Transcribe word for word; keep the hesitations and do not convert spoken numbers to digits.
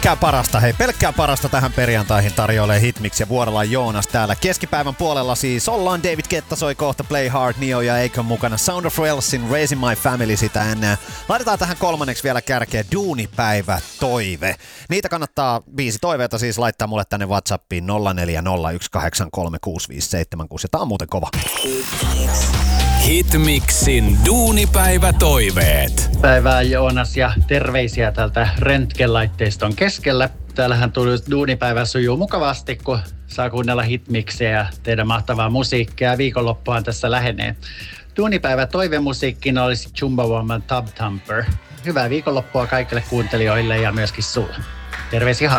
pelkkää parasta, hei pelkkää parasta tähän perjantaihin tarjoilee Hitmix ja vuorolla Joonas täällä. Keskipäivän puolella siis ollaan, David Guetta soi kohta Play Hard, Neo ja Akon mukana, Sound of Walesin Raising My Family sitä ennen. Laitetaan tähän kolmanneksi vielä kärkeä Duunipäivä toive. Niitä kannattaa, viisi toiveita siis laittaa mulle tänne WhatsAppiin nolla neljä nolla yksi kahdeksan kolme kuusi viisi seitsemän kuusi ja tää on muuten kova. Hitmixin Duunipäivä toiveet. Päivää Joonas ja terveisiä tältä röntgenlaitteiston keskellä. Täällähän tuli duunipäivä sujuu mukavasti, kun saa kuunnella Hitmixiä ja tehdä mahtavaa musiikkia. Viikonloppuhan tässä lähenee. Duunipäivä toivemusiikkina olisi Chumbawamba Tub Thumper. Hyvää viikonloppua kaikille kuuntelijoille ja myöskin sulle. Terveisiä.